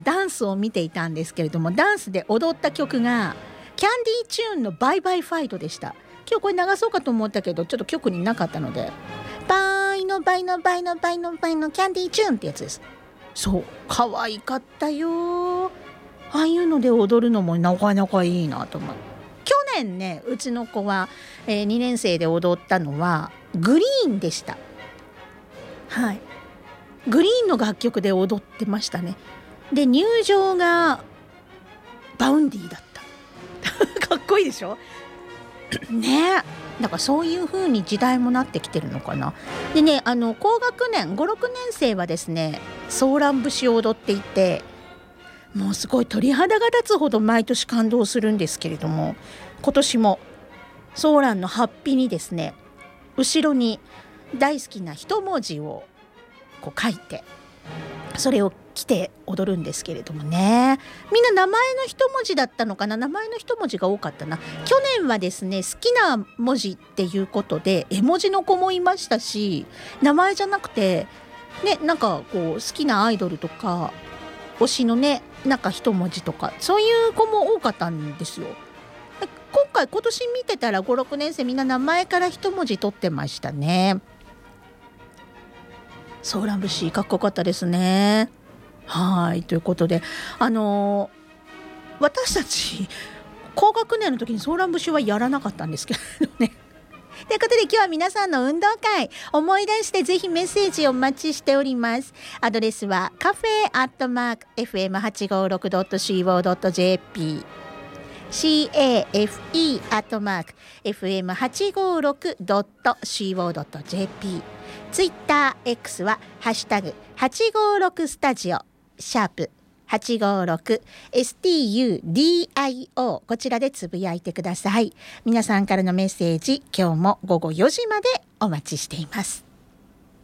ダンスを見ていたんですけれども、ダンスで踊った曲がキャンディーチューンのバイバイファイトでした。今日これ流そうかと思ったけどちょっと曲になかったので、バイのバイのバイのバイのバイのキャンディーチューンってやつです。そう可愛かったよ。ああいうので踊るのもなかなかいいなと思う。去年ね、うちの子は、2年生で踊ったのはグリーンでした。はい、グリーンの楽曲で踊ってましたね。で入場がバウンディだったかっこいいでしょねえ。だからそういう風に時代もなってきてるのかな。でね、高学年 5,6 年生はですね、ソーラン節を踊っていて、もうすごい鳥肌が立つほど毎年感動するんですけれども、今年もソーランのハッピにですね、後ろに大好きな一文字をこう書いて、それを着て踊るんですけれどもね、みんな名前の一文字だったのかな。名前の一文字が多かったな。去年はですね、好きな文字っていうことで絵文字の子もいましたし、名前じゃなくてね、なんかこう好きなアイドルとか推しのね、なんか一文字とか、そういう子も多かったんですよ。今年見てたら 5,6 年生みんな名前から一文字取ってましたね。ソーラン節かっこよかったですね。はい、ということで私たち高学年の時にソーラン節はやらなかったんですけどねということで今日は皆さんの運動会思い出してぜひメッセージをお待ちしております。アドレスはカフェ@fm856.co.jp cafe@fm856.co.jp ツイッター X はハッシュタグ856スタジオ#856 STUDIO こちらでつぶやいてください。皆さんからのメッセージ今日も午後4時までお待ちしています。